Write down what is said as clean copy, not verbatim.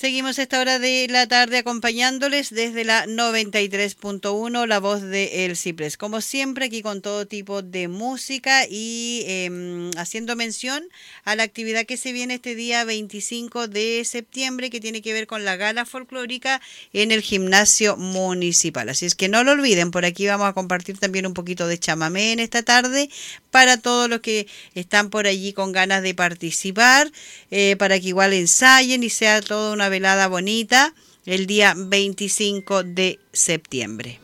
Seguimos esta hora de la tarde acompañándoles desde la 93.1, la voz de El Ciprés. Como siempre, aquí con todo tipo de música y haciendo mención a la actividad que se viene este día 25 de septiembre, que tiene que ver con la gala folclórica en el gimnasio municipal. Así es que no lo olviden, por aquí vamos a compartir también un poquito de chamamé en esta tarde para todos los que están por allí con ganas de participar, para que igual ensayen y sea toda una velada bonita el día 25 de septiembre.